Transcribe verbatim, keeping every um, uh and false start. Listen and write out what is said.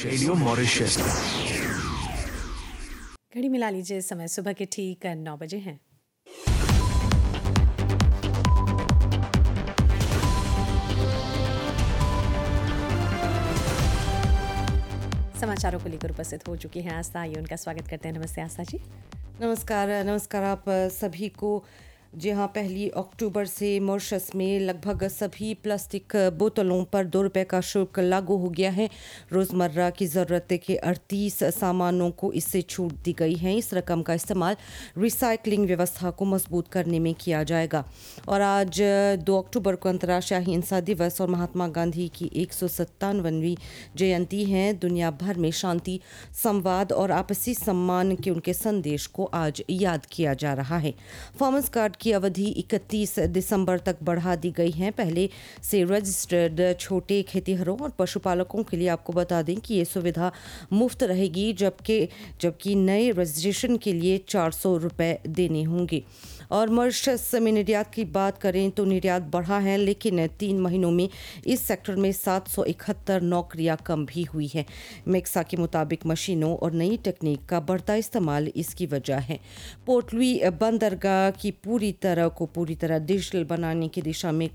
Radio Mauritius. घड़ी मिला लीजिए, समय सुबह के ठीक नौ बजे हैं। समाचारों को लेकर उपस्थित हो चुकी हैं आस्था। आइए उनका स्वागत करते हैं। नमस्ते आस्था जी। नमस्कार नमस्कार आप सभी को। जी हाँ, पहली अक्टूबर से मॉरिशस में लगभग सभी प्लास्टिक बोतलों पर दो रुपये का शुल्क लागू हो गया है। रोज़मर्रा की ज़रूरत के अड़तीस सामानों को इससे छूट दी गई है। इस रकम का इस्तेमाल रिसाइकलिंग व्यवस्था को मजबूत करने में किया जाएगा। और आज दो अक्टूबर को अंतर्राष्ट्रीय अहिंसा दिवस और महात्मा गांधी की एक सौ सत्तावनवीं जयंती है। दुनिया भर में शांति, संवाद और आपसी सम्मान के उनके संदेश को आज याद किया जा रहा है। फार्मर्स कार्ड की अवधि इकतीस दिसंबर तक बढ़ा दी गई है। पहले से रजिस्टर्ड छोटे खेतीहरों और पशुपालकों के लिए आपको बता दें कि ये सुविधा मुफ्त रहेगी, जबकि जबकि नए रजिस्ट्रेशन के लिए चार सौ रुपये देने होंगे। और मॉरिशस में निर्यात की बात करें तो निर्यात बढ़ा है, लेकिन तीन महीनों में इस सेक्टर में सात सौ इकहत्तर नौकरियां कम भी हुई है। मेक्सा के मुताबिक मशीनों और नई टेक्निक का बढ़ता इस्तेमाल इसकी वजह है। पोर्ट लुई बंदरगाह की पूरी तरह को पूरी तरह डिजिटल बनाने की दिशा में